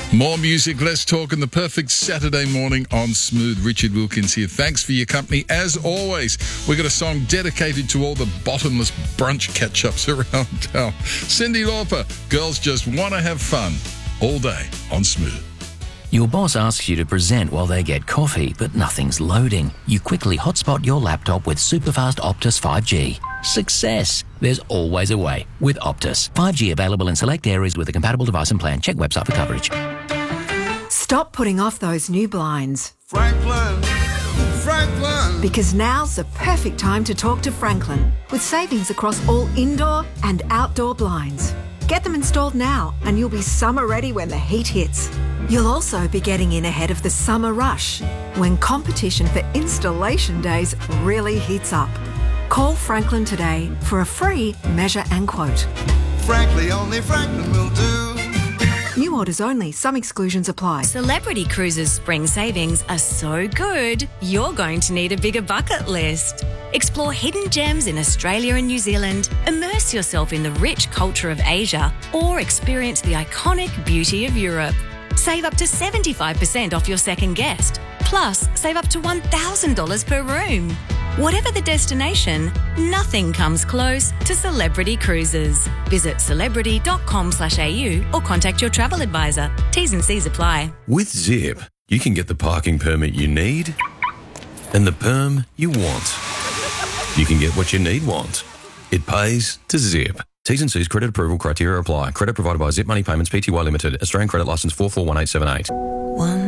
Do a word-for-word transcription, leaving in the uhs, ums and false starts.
More music, less talk, and the perfect Saturday morning on Smooth. Richard Wilkins here. Thanks for your company. As always, we got a song dedicated to all the bottomless brunch catch-ups around town. Cyndi Lauper, Girls Just Want to Have Fun, all day on Smooth. Your boss asks you to present while they get coffee, but nothing's loading. You quickly hotspot your laptop with superfast Optus five G. Success! There's always a way with Optus. five G available in select areas with a compatible device and plan. Check website for coverage. Stop putting off those new blinds. Franklin, Franklin. Because now's the perfect time to talk to Franklin with savings across all indoor and outdoor blinds. Get them installed now and you'll be summer ready when the heat hits. You'll also be getting in ahead of the summer rush when competition for installation days really heats up. Call Franklin today for a free measure and quote. Frankly, only Franklin will do. New orders only. Some exclusions apply. Celebrity Cruises spring savings are so good, you're going to need a bigger bucket list. Explore hidden gems in Australia and New Zealand, immerse yourself in the rich culture of Asia, or experience the iconic beauty of Europe. Save up to seventy-five percent off your second guest. Plus, save up to one thousand dollars per room. Whatever the destination, nothing comes close to Celebrity Cruises. Visit celebrity.com slash au or contact your travel advisor. T's and C's apply. With Zip, you can get the parking permit you need and the perm you want. You can get what you need want. It pays to Zip. T's and C's credit approval criteria apply. Credit provided by Zip Money Payments Pty Limited. Australian Credit Licence four four one eight seven eight. One